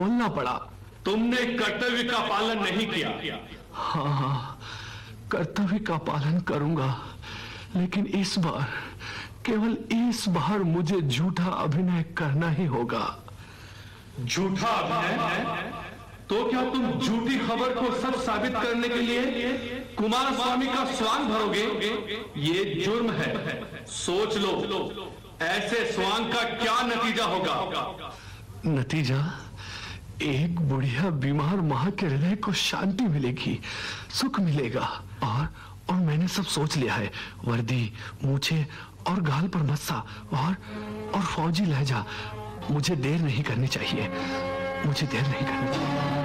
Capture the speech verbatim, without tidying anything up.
बोलना पड़ा। तुमने कर्तव्य का पालन नहीं किया। हाँ हाँ, कर्तव्य का पालन करूंगा, लेकिन इस बार, केवल इस बार मुझे झूठा अभिनय करना ही होगा। झूठा अभिनय? तो क्या तुम झूठी खबर को सच साबित करने के लिए कुमार स्वामी का स्वांग भरोगे? ये जुर्म है, सोच लो ऐसे स्वांग का क्या नतीजा होगा। नतीजा? एक बुढ़िया बीमार मां के हृदय को शांति मिलेगी, सुख मिलेगा। और और मैंने सब सोच लिया है। वर्दी, मूछे और गाल पर मस्सा और और फौजी लहजा। मुझे देर नहीं करनी चाहिए, मुझे देर नहीं करनी चाहिए।